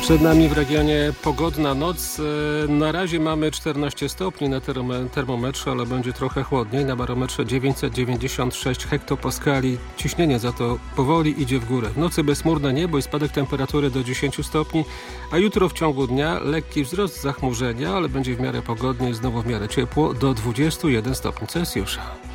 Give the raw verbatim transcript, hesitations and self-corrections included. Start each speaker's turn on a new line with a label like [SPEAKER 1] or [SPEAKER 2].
[SPEAKER 1] Przed nami w regionie pogodna noc. Na razie mamy czternaście stopni na termometrze, ale będzie trochę chłodniej. Na barometrze dziewięćset dziewięćdziesiąt sześć hektopaskali. Ciśnienie za to powoli idzie w górę. W nocy bezchmurne niebo i spadek temperatury do dziesięć stopni, a jutro w ciągu dnia lekki wzrost zachmurzenia, ale będzie w miarę pogodnie i znowu w miarę ciepło do dwudziestu jeden stopni Celsjusza.